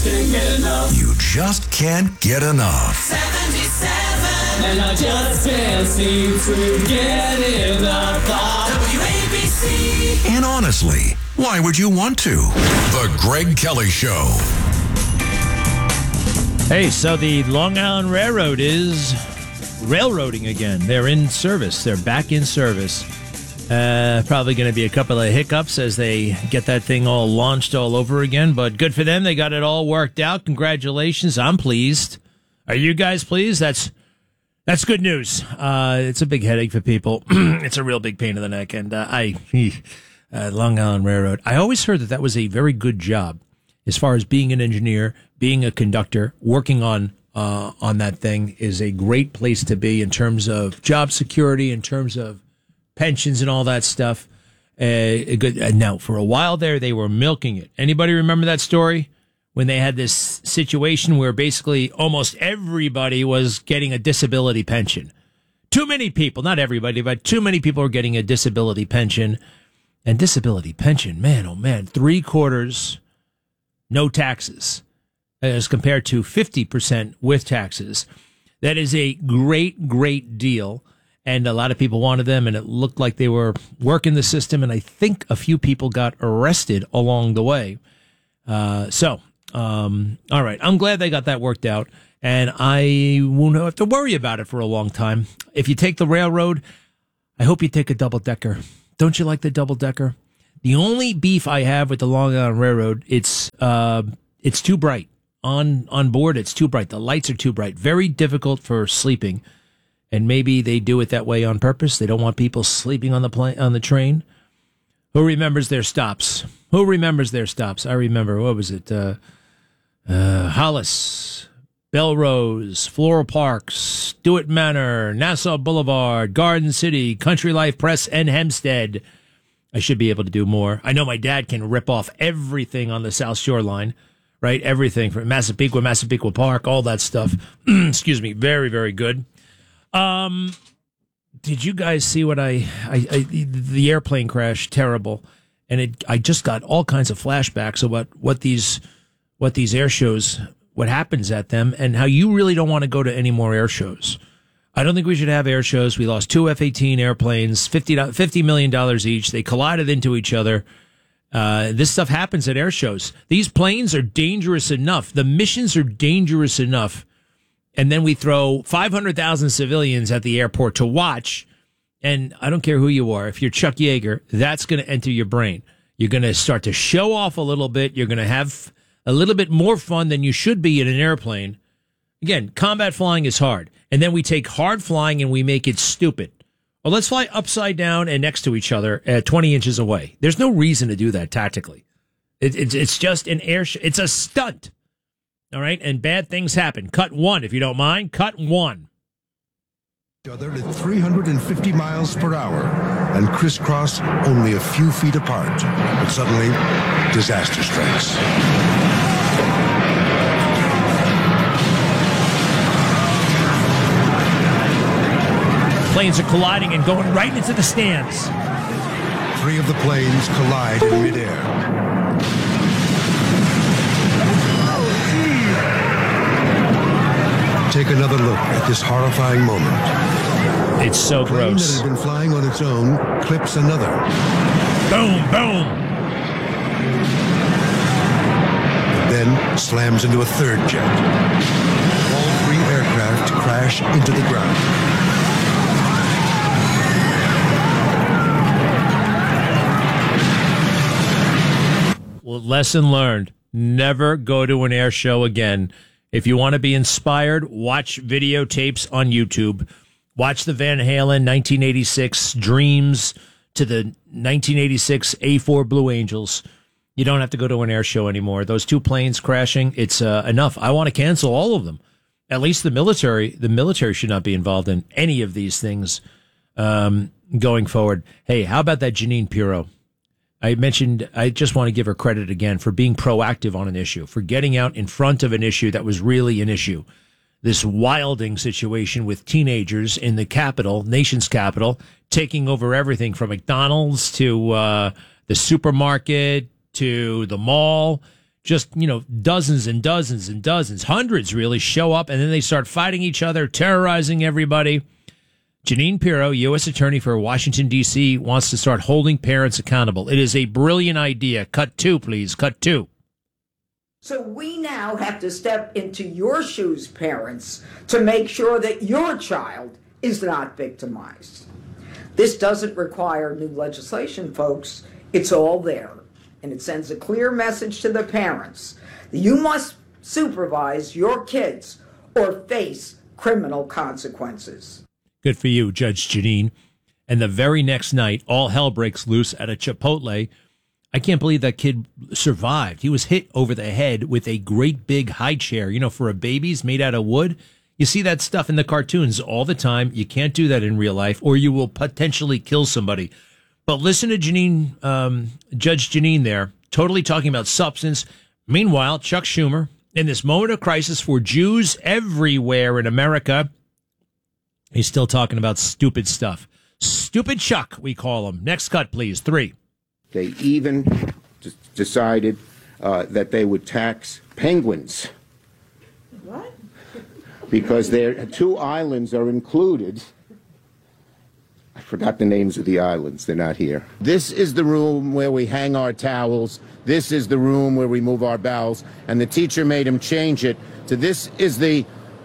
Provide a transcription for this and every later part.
can't get enough. You just can't get enough. 77. And I just can't seem to get enough. WABC. And honestly, why would you want to? The Greg Kelly Show. Hey, so the Long Island Railroad is railroading again. They're in service. They're back in service. Probably going to be a couple of hiccups as they get that thing all launched all over again, but good for them. They got it all worked out. Congratulations. I'm pleased. Are you guys pleased? That's good news. It's a big headache for people. It's a real big pain in the neck. And Long Island Railroad, I always heard that was a very good job as far as being an engineer, being a conductor, working on that thing is a great place to be in terms of job security, in terms of pensions and all that stuff. Now, for a while there, they were milking it. Anybody remember that story? When they had this situation where basically almost everybody was getting a disability pension. Too many people, not everybody, but too many people were getting a disability pension. And disability pension, man, oh man, 3/4 no taxes as compared to 50% with taxes. That is a great, great deal. And a lot of people wanted them, and it looked like they were working the system. And I think a few people got arrested along the way. All right. I'm glad they got that worked out, and I won't have to worry about it for a long time. If you take the railroad, I hope you take a double-decker. Don't you like the double-decker? The only beef I have with the Long Island Railroad, it's too bright. On board, it's too bright. The lights are too bright. Very difficult for sleeping, and maybe they do it that way on purpose. They don't want people sleeping on the train. Who remembers their stops? I remember, what was it? Hollis, Belrose, Floral Park, Stewart Manor, Nassau Boulevard, Garden City, Country Life Press, and Hempstead. I should be able to do more. I know my dad can rip off everything on the South Shore line, right? Everything from Massapequa Park, all that stuff. Excuse me. Very, very good. Did you guys see what the airplane crash? Terrible. And I just got all kinds of flashbacks of what these air shows, what happens at them, and how you really don't want to go to any more air shows. I don't think we should have air shows. We lost 2 F-18 airplanes, $50 million each. They collided into each other. This stuff happens at air shows. These planes are dangerous enough. The missions are dangerous enough. And then we throw 500,000 civilians at the airport to watch. And I don't care who you are. If you're Chuck Yeager, that's going to enter your brain. You're going to start to show off a little bit. You're going to have a little bit more fun than you should be in an airplane. Again, combat flying is hard. And then we take hard flying and we make it stupid. Well, let's fly upside down and next to each other at 20 inches away. There's no reason to do that tactically. It's just an air show. It's a stunt. All right? And bad things happen. Cut one, if you don't mind. Cut one. Other at 350 miles per hour and crisscross only a few feet apart. But suddenly, disaster strikes. Planes are colliding and going right into the stands. 3 of the planes collide in midair. Take another look at this horrifying moment. It's so gross. A plane that had been flying on its own clips another. Boom, boom. Then slams into a third jet. All 3 aircraft crash into the ground. Well, lesson learned. Never go to an air show again. If you want to be inspired, watch videotapes on YouTube. Watch the Van Halen 1986 Dreams to the 1986 A4 Blue Angels. You don't have to go to an air show anymore. Those 2 planes crashing, it's enough. I want to cancel all of them. At least the military. The military should not be involved in any of these things going forward. Hey, how about that Jeanine Pirro? I just want to give her credit again for being proactive on an issue, for getting out in front of an issue that was really an issue. This wilding situation with teenagers in the capital, nation's capital, taking over everything from McDonald's to the supermarket to the mall, just, dozens and dozens and dozens, hundreds really show up, and then they start fighting each other, terrorizing everybody. Jeanine Pirro, U.S. Attorney for Washington, D.C., wants to start holding parents accountable. It is a brilliant idea. Cut 2, please. Cut 2. So we now have to step into your shoes, parents, to make sure that your child is not victimized. This doesn't require new legislation, folks. It's all there. And it sends a clear message to the parents that you must supervise your kids or face criminal consequences. Good for you, Judge Jeanine. And the very next night, all hell breaks loose at a Chipotle. I can't believe that kid survived. He was hit over the head with a great big high chair, for a baby's made out of wood. You see that stuff in the cartoons all the time. You can't do that in real life, or you will potentially kill somebody. But listen to Jeanine, Judge Jeanine there, totally talking about substance. Meanwhile, Chuck Schumer, in this moment of crisis for Jews everywhere in America, he's still talking about stupid stuff. Stupid Chuck, we call him. Next cut, please. 3. They even decided that they would tax penguins. What? Because their 2 islands are included. I forgot the names of the islands. They're not here. This is the room where we hang our towels. This is the room where we move our bowels. And the teacher made him change it to this is the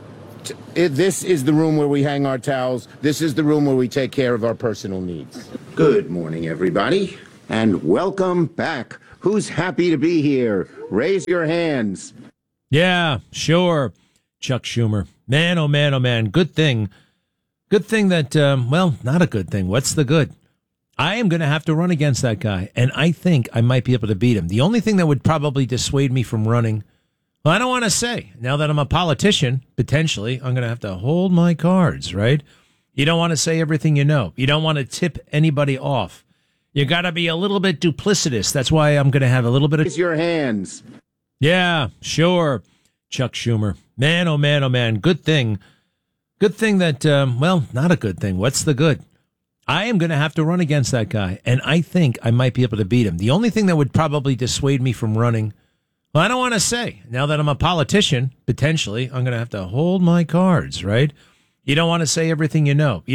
room where we hang our towels. This is the room where we take care of our personal needs. Good morning, everybody, and welcome back. Who's happy to be here? Raise your hands. Yeah, sure. Chuck Schumer. Man, oh man, oh man. Good thing that, not a good thing. What's the good? I am going to have to run against that guy, and I think I might be able to beat him. The only thing that would probably dissuade me from running, well, I don't want to say. Now that I'm a politician, potentially, I'm going to have to hold my cards, right? You don't want to say everything you know. You don't want to tip anybody off. You got to be a little bit duplicitous. That's why I'm going to have a little bit of... Raise your hands. Yeah, sure. Chuck Schumer. Man, oh man, oh man. Good thing that, not a good thing. What's the good? I am going to have to run against that guy, and I think I might be able to beat him. The only thing that would probably dissuade me from running, well, I don't want to say. Now that I'm a politician, potentially, I'm going to have to hold my cards, right? You don't want to say everything you know.